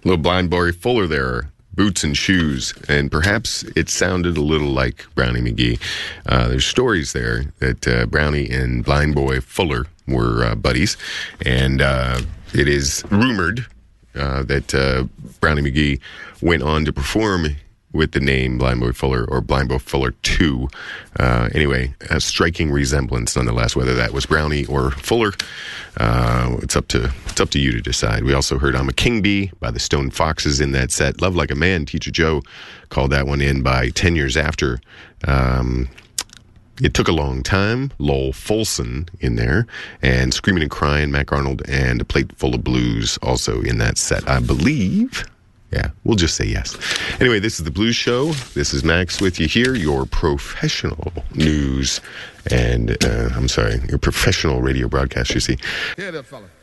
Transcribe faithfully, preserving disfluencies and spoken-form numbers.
Little Blind Boy Fuller there, Boots and Shoes, and perhaps it sounded a little like Brownie McGhee. Uh, there's stories there that uh, Brownie and Blind Boy Fuller were uh, buddies, and uh, it is rumored uh, that uh, Brownie McGhee went on to perform with the name Blind Boy Fuller or Blind Boy Fuller two. Uh, anyway, a striking resemblance nonetheless, whether that was Brownie or Fuller. Uh, it's up to it's up to you to decide. We also heard I'm a King Bee by the Stone Foxes in that set. Love Like a Man, Teacher Joe called that one in by ten years after. Um, It Took a Long Time, Lowell Fulson in there, and Screaming and Crying, Mac Arnold, and A Plate Full of Blues also in that set, I believe. Yeah, we'll just say yes. Anyway, this is The Blues Show. This is Max with you here, your professional news and, uh, I'm sorry, your professional radio broadcast, you see. Here, there, fella.